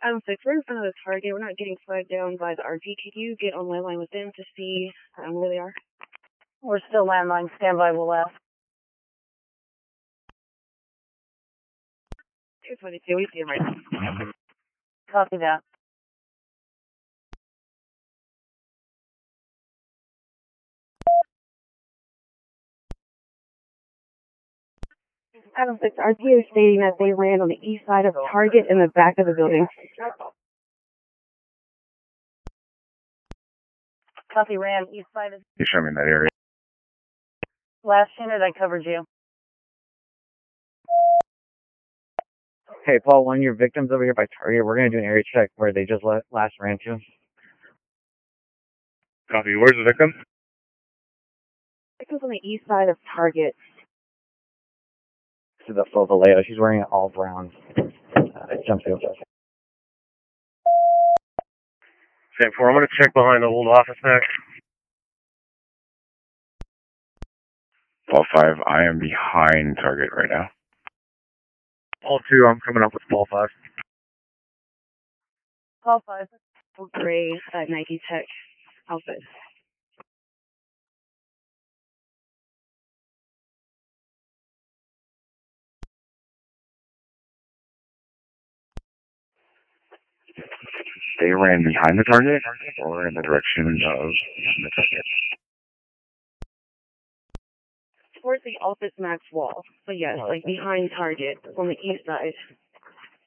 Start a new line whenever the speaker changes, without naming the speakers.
6, we're in front of the target. We're not getting flagged down by the RP. Could you get on landline with them to see where they are?
We're still landline. Standby, we'll ask.
222, we see him right now.
Copy that.
Adam 6, RP is stating that they ran on the east side of the target in the back of the building.
Copy, ran east side of...
You show me in that area.
Last unit, I covered you.
Hey, Paul, one of your victims over here by target, we're going to do an area check where they just last ran to.
Copy. Where's the victim?
Victim's on the east side of target.
To the full Vallejo. She's wearing an all brown jumpsuit.
Sam 4, I'm going to check behind the old office next. Paul 5, I am behind target right now. Paul 2, I'm coming up with Paul 5.
Paul 5.
Gray Nike Tech outfit.
They ran behind the target or in the direction of the target?
Towards the office max wall. But yes, like behind target on the east side.